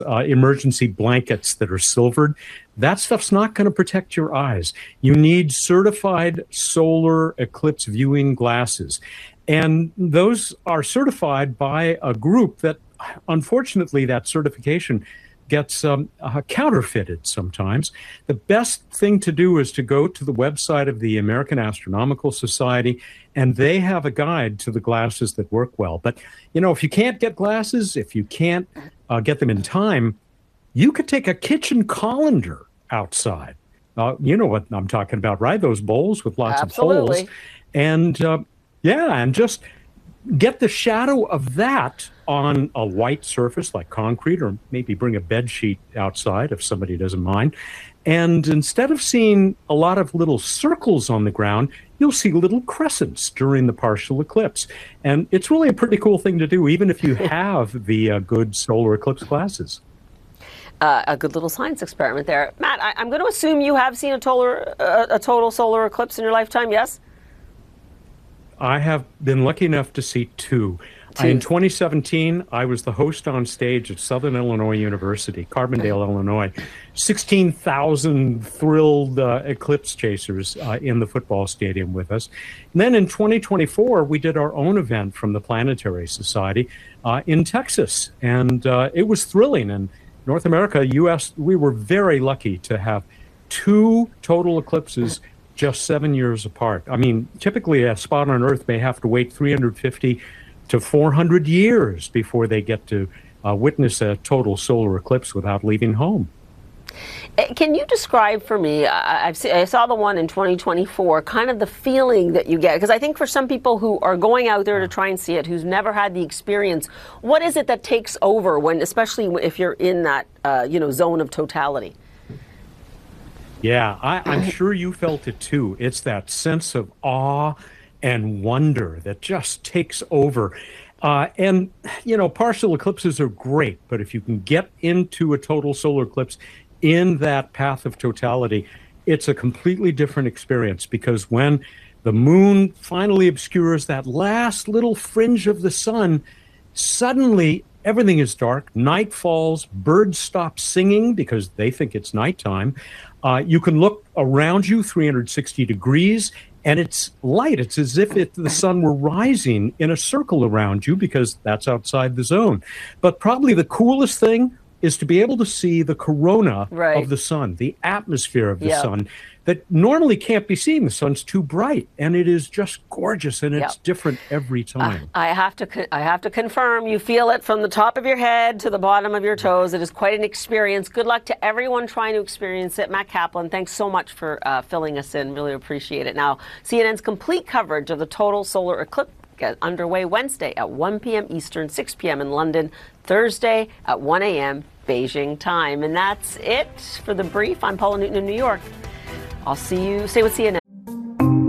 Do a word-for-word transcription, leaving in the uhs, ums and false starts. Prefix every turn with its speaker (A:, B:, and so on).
A: uh, emergency blankets that are silvered. That stuff's not going to protect your eyes. You need certified solar eclipse viewing glasses. And those are certified by a group that, unfortunately, that certification gets um, uh, counterfeited sometimes. The best thing to do is to go to the website of the American Astronomical Society, and they have a guide to the glasses that work well. But, you know, if you can't get glasses, if you can't uh, get them in time, you could take a kitchen colander outside. Uh, you know what I'm talking about, right? Those bowls with lots
B: Absolutely.
A: of holes. And, uh, yeah, and just get the shadow of that on a white surface like concrete, or maybe bring a bed sheet outside if somebody doesn't mind. And instead of seeing a lot of little circles on the ground, you'll see little crescents during the partial eclipse. And it's really a pretty cool thing to do, even if you have the uh, good solar eclipse glasses.
B: Uh, a good little science experiment there. Matt, I, I'm going to assume you have seen a total, uh, a total solar eclipse in your lifetime, yes?
A: I have been lucky enough to see two. two. In twenty seventeen, I was the host on stage at Southern Illinois University, Carbondale, Illinois. sixteen thousand thrilled uh, eclipse chasers uh, in the football stadium with us. And then in twenty twenty-four, we did our own event from the Planetary Society uh, in Texas. And uh, it was thrilling. And North America, U S, we were very lucky to have two total eclipses just seven years apart. I mean, typically a spot on Earth may have to wait three hundred fifty to four hundred years before they get to uh, witness a total solar eclipse without leaving home.
B: Can you describe for me, I've seen, I saw the one in twenty twenty-four, kind of the feeling that you get? Because I think for some people who are going out there to try and see it, who's never had the experience, what is it that takes over when, especially if you're in that, uh, you know, zone of totality?
A: Yeah, I, I'm sure you felt it too. It's that sense of awe and wonder that just takes over. Uh, and, you know, partial eclipses are great, but if you can get into a total solar eclipse in that path of totality, it's a completely different experience, because when the moon finally obscures that last little fringe of the sun, suddenly everything is dark, night falls, birds stop singing because they think it's nighttime. Uh, you can look around you three hundred sixty degrees, and it's light. It's as if it, the sun were rising in a circle around you, because that's outside the zone. But probably the coolest thing is to be able to see the corona
B: right.
A: of the sun, the atmosphere of the
B: yep.
A: sun, that normally can't be seen. The sun's too bright, and it is just gorgeous, and it's yep. different every time.
B: Uh, I have to, I have to confirm, you feel it from the top of your head to the bottom of your toes. It is quite an experience. Good luck to everyone trying to experience it. Matt Kaplan, thanks so much for uh, filling us in. Really appreciate it. Now, C N N's complete coverage of the total solar eclipse get underway Wednesday at one p m Eastern, six p m in London, Thursday at one a m Beijing time. And that's it for The Brief. I'm Paula Newton in New York. I'll see you, stay with C N N.